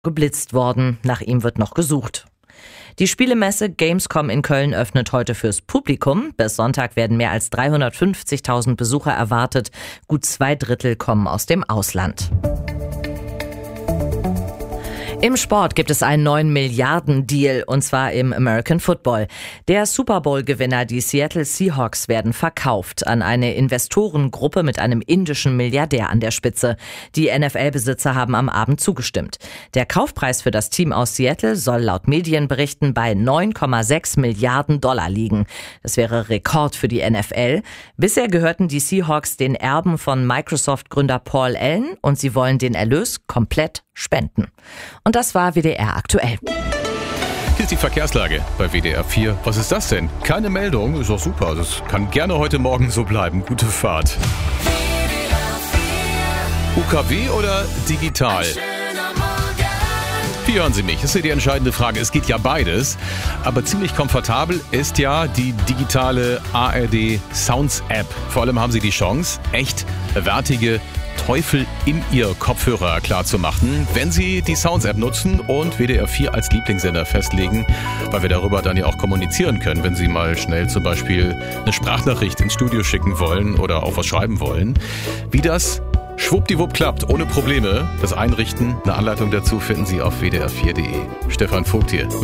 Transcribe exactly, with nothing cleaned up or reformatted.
geblitzt worden. Nach ihm wird noch gesucht. Die Spielemesse Gamescom in Köln öffnet heute fürs Publikum. Bis Sonntag werden mehr als dreihundertfünfzigtausend Besucher erwartet. Gut zwei Drittel kommen aus dem Ausland. Im Sport gibt es einen neuen Milliarden-Deal, und zwar im American Football. Der Super Bowl-Gewinner, die Seattle Seahawks, werden verkauft an eine Investorengruppe mit einem indischen Milliardär an der Spitze. Die N F L-Besitzer haben am Abend zugestimmt. Der Kaufpreis für das Team aus Seattle soll laut Medienberichten bei neun Komma sechs Milliarden Dollar liegen. Das wäre Rekord für die N F L. Bisher gehörten die Seahawks den Erben von Microsoft-Gründer Paul Allen und sie wollen den Erlös komplett spenden. Und das war W D R aktuell. Hier ist die Verkehrslage bei W D R vier. Was ist das denn? Keine Meldung, ist doch super. Das kann gerne heute Morgen so bleiben. Gute Fahrt. U K W oder digital? Wie hören Sie mich? Das ist ja die entscheidende Frage. Es geht ja beides. Aber ziemlich komfortabel ist ja die digitale A R D Sounds App. Vor allem haben Sie die Chance, echt wertige Teufel in Ihr Kopfhörer klarzumachen, wenn Sie die Sounds-App nutzen und W D R vier als Lieblingssender festlegen, weil wir darüber dann ja auch kommunizieren können, wenn Sie mal schnell zum Beispiel eine Sprachnachricht ins Studio schicken wollen oder auch was schreiben wollen. Wie das schwuppdiwupp klappt, ohne Probleme, das Einrichten, eine Anleitung dazu finden Sie auf w d r vier punkt d e. Stefan Vogt hier.